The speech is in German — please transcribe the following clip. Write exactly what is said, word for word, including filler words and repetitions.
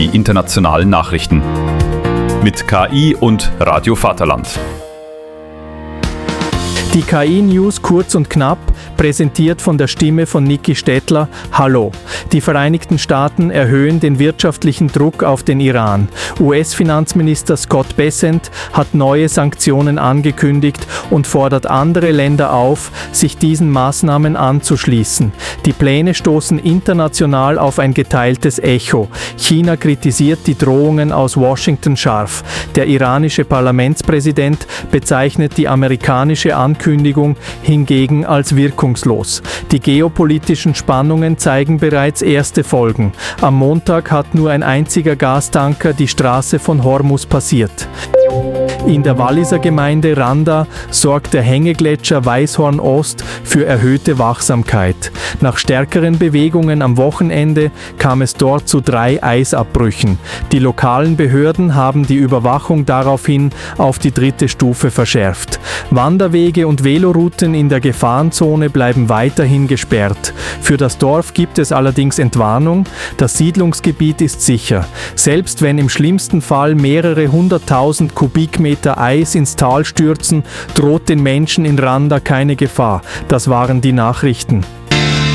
die internationalen Nachrichten. Mit K I und Radio Vaterland. Die K I-News kurz und knapp, präsentiert von der Stimme von Niki Stettler. Hallo. Die Vereinigten Staaten erhöhen den wirtschaftlichen Druck auf den Iran. U S-Finanzminister Scott Bessent hat neue Sanktionen angekündigt und fordert andere Länder auf, sich diesen Maßnahmen anzuschließen. Die Pläne stoßen international auf ein geteiltes Echo. China kritisiert die Drohungen aus Washington scharf. Der iranische Parlamentspräsident bezeichnet die amerikanische Ankündigung hingegen als wirkungslos. Die geopolitischen Spannungen zeigen bereits erste Folgen. Am Montag hat nur ein einziger Gastanker die Straße von Hormuz passiert. In der Walliser Gemeinde Randa sorgt der Hängegletscher Weißhorn Ost für erhöhte Wachsamkeit. Nach stärkeren Bewegungen am Wochenende kam es dort zu drei Eisabbrüchen. Die lokalen Behörden haben die Überwachung daraufhin auf die dritte Stufe verschärft. Wanderwege und Velorouten in der Gefahrenzone bleiben weiterhin gesperrt. Für das Dorf gibt es allerdings Entwarnung. Das Siedlungsgebiet ist sicher. Selbst wenn im schlimmsten Fall mehrere hunderttausend Kubikmeter Eis ins Tal stürzen, droht den Menschen in Randa keine Gefahr. Das waren die Nachrichten.